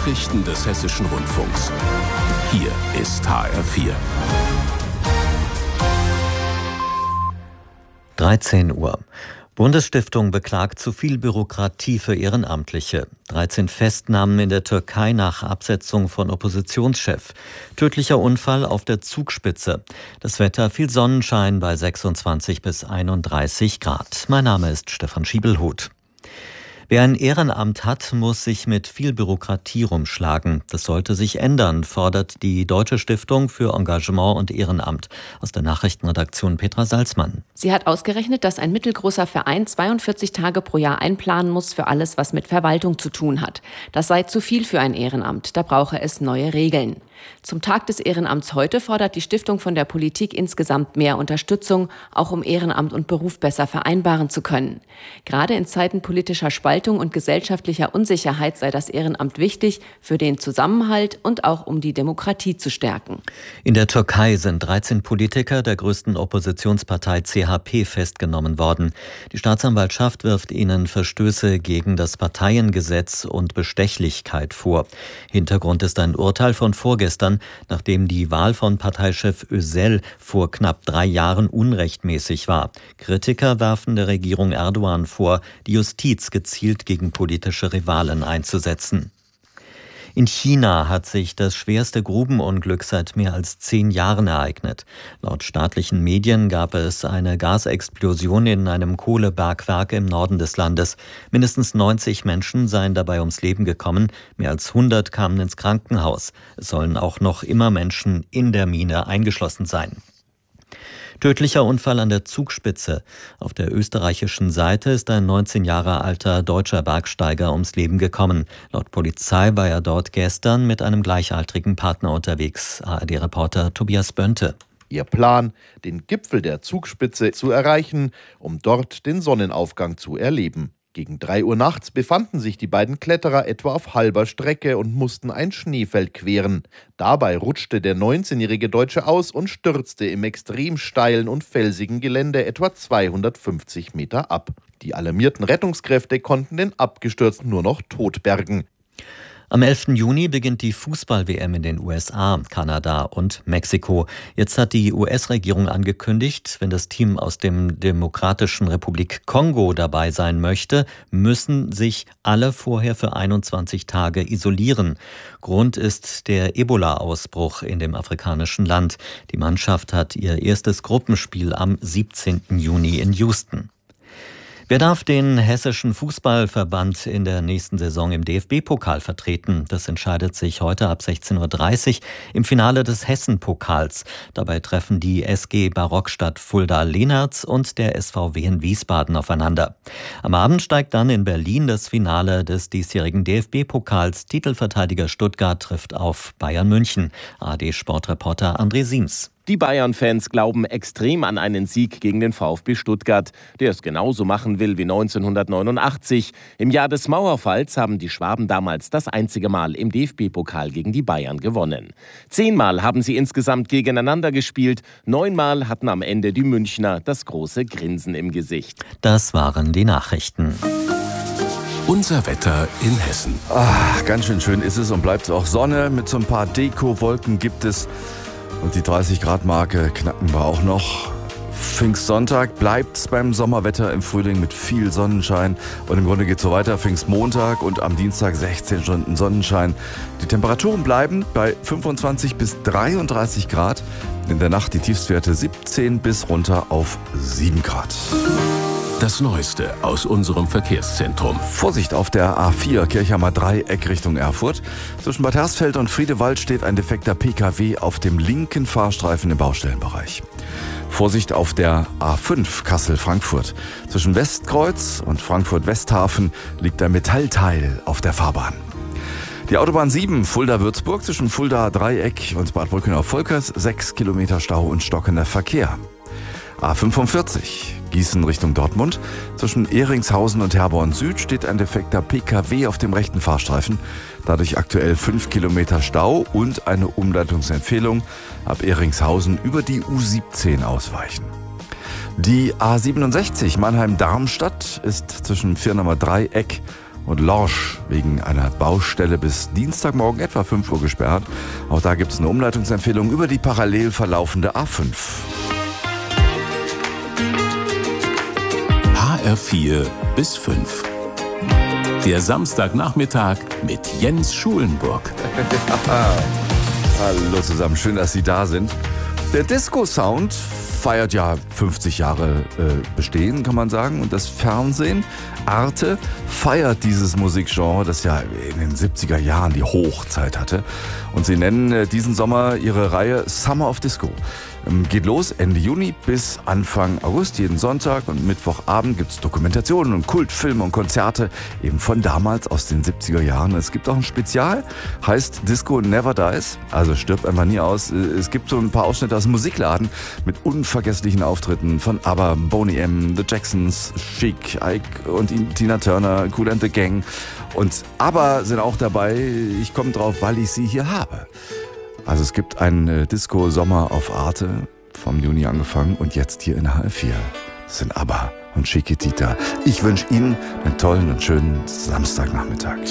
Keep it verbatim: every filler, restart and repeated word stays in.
Nachrichten des Hessischen Rundfunks. Hier ist H R vier. dreizehn Uhr. Bundesstiftung beklagt zu viel Bürokratie für Ehrenamtliche. dreizehn Festnahmen in der Türkei nach Absetzung von Oppositionschef. Tödlicher Unfall auf der Zugspitze. Das Wetter viel Sonnenschein bei sechsundzwanzig bis einunddreißig Grad. Mein Name ist Stefan Schiebelhuth. Wer ein Ehrenamt hat, muss sich mit viel Bürokratie rumschlagen. Das sollte sich ändern, fordert die Deutsche Stiftung für Engagement und Ehrenamt. Aus der Nachrichtenredaktion Petra Salzmann. Sie hat ausgerechnet, dass ein mittelgroßer Verein zweiundvierzig Tage pro Jahr einplanen muss für alles, was mit Verwaltung zu tun hat. Das sei zu viel für ein Ehrenamt, da brauche es neue Regeln. Zum Tag des Ehrenamts heute fordert die Stiftung von der Politik insgesamt mehr Unterstützung, auch um Ehrenamt und Beruf besser vereinbaren zu können. Gerade in Zeiten politischer Spaltung und gesellschaftlicher Unsicherheit sei das Ehrenamt wichtig für den Zusammenhalt und auch um die Demokratie zu stärken. In der Türkei sind dreizehn Politiker der größten Oppositionspartei C H P festgenommen worden. Die Staatsanwaltschaft wirft ihnen Verstöße gegen das Parteiengesetz und Bestechlichkeit vor. Hintergrund ist ein Urteil von vorgestern, nachdem die Wahl von Parteichef Özel vor knapp drei Jahren unrechtmäßig war. Kritiker werfen der Regierung Erdogan vor, die Justiz gezielt gegen politische Rivalen einzusetzen. In China hat sich das schwerste Grubenunglück seit mehr als zehn Jahren ereignet. Laut staatlichen Medien gab es eine Gasexplosion in einem Kohlebergwerk im Norden des Landes. Mindestens neunzig Menschen seien dabei ums Leben gekommen, mehr als hundert kamen ins Krankenhaus. Es sollen auch noch immer Menschen in der Mine eingeschlossen sein. Tödlicher Unfall an der Zugspitze. Auf der österreichischen Seite ist ein neunzehn Jahre alter deutscher Bergsteiger ums Leben gekommen. Laut Polizei war er dort gestern mit einem gleichaltrigen Partner unterwegs. A R D-Reporter Tobias Bönte. Ihr Plan, den Gipfel der Zugspitze zu erreichen, um dort den Sonnenaufgang zu erleben. Gegen drei Uhr nachts befanden sich die beiden Kletterer etwa auf halber Strecke und mussten ein Schneefeld queren. Dabei rutschte der neunzehnjährige Deutsche aus und stürzte im extrem steilen und felsigen Gelände etwa zweihundertfünfzig Meter ab. Die alarmierten Rettungskräfte konnten den Abgestürzten nur noch tot bergen. Am elften Juni beginnt die Fußball-W M in den U S A, Kanada und Mexiko. Jetzt hat die U S-Regierung angekündigt, wenn das Team aus dem Demokratischen Republik Kongo dabei sein möchte, müssen sich alle vorher für einundzwanzig Tage isolieren. Grund ist der Ebola-Ausbruch in dem afrikanischen Land. Die Mannschaft hat ihr erstes Gruppenspiel am siebzehnten Juni in Houston. Wer darf den Hessischen Fußballverband in der nächsten Saison im D F B-Pokal vertreten? Das entscheidet sich heute ab sechzehn Uhr dreißig im Finale des Hessen-Pokals. Dabei treffen die S G Barockstadt Fulda-Lehnertz und der S V W in Wiesbaden aufeinander. Am Abend steigt dann in Berlin das Finale des diesjährigen D F B-Pokals. Titelverteidiger Stuttgart trifft auf Bayern München. A R D-Sportreporter André Siems. Die Bayern-Fans glauben extrem an einen Sieg gegen den VfB Stuttgart, der es genauso machen will wie neunzehnhundertneunundachtzig. Im Jahr des Mauerfalls haben die Schwaben damals das einzige Mal im D F B-Pokal gegen die Bayern gewonnen. Zehnmal haben sie insgesamt gegeneinander gespielt, neunmal hatten am Ende die Münchner das große Grinsen im Gesicht. Das waren die Nachrichten. Unser Wetter in Hessen. Ach, ganz schön schön ist es und bleibt es auch. Sonne mit so ein paar Deko-Wolken gibt es. Und die dreißig Grad Marke knacken wir auch noch. Pfingstsonntag bleibt beim Sommerwetter im Frühling mit viel Sonnenschein. Und im Grunde geht es so weiter. Pfingstmontag und am Dienstag sechzehn Stunden Sonnenschein. Die Temperaturen bleiben bei fünfundzwanzig bis dreiunddreißig Grad. In der Nacht die Tiefstwerte siebzehn bis runter auf sieben Grad. Das Neueste aus unserem Verkehrszentrum. Vorsicht auf der A vier, Kirchheimer Dreieck Richtung Erfurt. Zwischen Bad Hersfeld und Friedewald steht ein defekter P K W auf dem linken Fahrstreifen im Baustellenbereich. Vorsicht auf der A fünf Kassel-Frankfurt. Zwischen Westkreuz und Frankfurt-Westhafen liegt ein Metallteil auf der Fahrbahn. Die Autobahn sieben Fulda-Würzburg zwischen Fulda Dreieck und Bad Wolkenau-Volkers, sechs Kilometer Stau und stockender Verkehr. A fünfundvierzig Gießen Richtung Dortmund. Zwischen Ehringshausen und Herborn Süd steht ein defekter P K W auf dem rechten Fahrstreifen. Dadurch aktuell fünf Kilometer Stau und eine Umleitungsempfehlung. Ab Ehringshausen über die U siebzehn ausweichen. Die A siebenundsechzig Mannheim-Darmstadt ist zwischen Firnamer Dreieck und Lorsch wegen einer Baustelle bis Dienstagmorgen etwa fünf Uhr gesperrt. Auch da gibt es eine Umleitungsempfehlung über die parallel verlaufende A fünf. H R vier bis fünf. Der Samstagnachmittag mit Jens Schulenburg. Hallo zusammen, schön, dass Sie da sind. Der Disco-Sound feiert ja fünfzig Jahre äh, Bestehen, kann man sagen. Und das Fernsehen, Arte, feiert dieses Musikgenre, das ja in den siebziger Jahren die Hochzeit hatte. Und sie nennen äh, diesen Sommer ihre Reihe Summer of Disco. Ähm, geht los Ende Juni bis Anfang August. Jeden Sonntag und Mittwochabend gibt es Dokumentationen und Kultfilme und Konzerte eben von damals aus den siebziger Jahren. Es gibt auch ein Spezial, heißt Disco Never Dies, also stirbt einfach nie aus. Es gibt so ein paar Ausschnitte aus dem Musikladen mit unvergesslichen Auftritten von ABBA, Boney M., The Jacksons, Chic, Ike und Tina Turner, Kool and the Gang. Und ABBA sind auch dabei. Ich komme drauf, weil ich sie hier habe. Also es gibt einen Disco-Sommer auf Arte, vom Juni angefangen und jetzt hier in H R vier. Das sind ABBA und Chiquitita. Ich wünsche Ihnen einen tollen und schönen Samstagnachmittag.